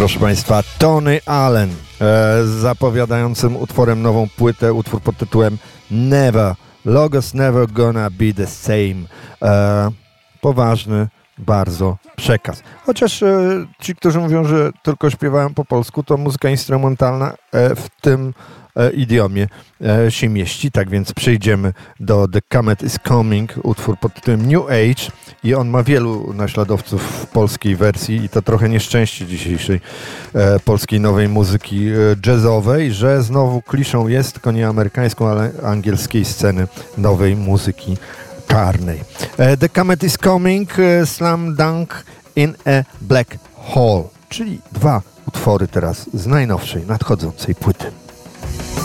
Proszę Państwa, Tony Allen zapowiadającym utworem nową płytę, utwór pod tytułem Never, Logos Never Gonna Be The Same. Poważny bardzo przekaz. Chociaż ci, którzy mówią, że tylko śpiewają po polsku, to muzyka instrumentalna w tym idiomie się mieści, tak więc przejdziemy do The Comet Is Coming, utwór pod tytułem New Age i on ma wielu naśladowców w polskiej wersji i to trochę nieszczęście dzisiejszej polskiej nowej muzyki jazzowej, że znowu kliszą jest, tylko nie amerykańską, ale angielskiej sceny nowej muzyki czarnej. The Comet Is Coming, Slam Dunk in a Black Hole, czyli dwa utwory teraz z najnowszej, nadchodzącej płyty.